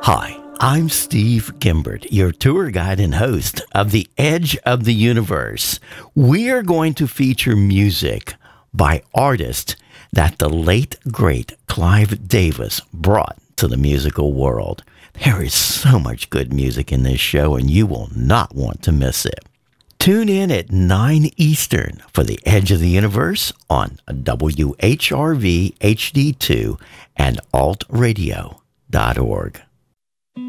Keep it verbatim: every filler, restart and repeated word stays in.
Hi, I'm Steve Gimbert, your tour guide and host of The Edge of the Universe. We are going to feature music by artists that the late, great Clive Davis brought to the musical world. There is so much good music in this show, and you will not want to miss it. Tune in at nine Eastern for The Edge of the Universe on W H R V H D two and alt radio dot org.